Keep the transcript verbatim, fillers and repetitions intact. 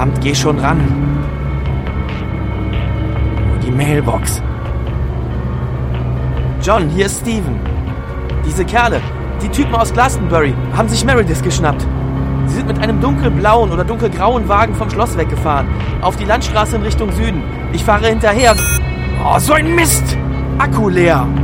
Verdammt, geh schon ran. Oh, die Mailbox. John, hier ist Steven. Diese Kerle, die Typen aus Glastonbury, haben sich Meredith geschnappt. Sie sind mit einem dunkelblauen oder dunkelgrauen Wagen vom Schloss weggefahren. Auf die Landstraße in Richtung Süden. Ich fahre hinterher. Oh, so ein Mist! Akku leer.